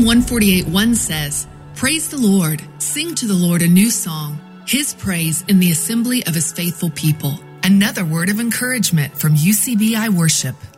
148:1 says, "Praise the Lord, sing to the Lord a new song, his praise in the assembly of his faithful people." Another word of encouragement from UCBI Worship.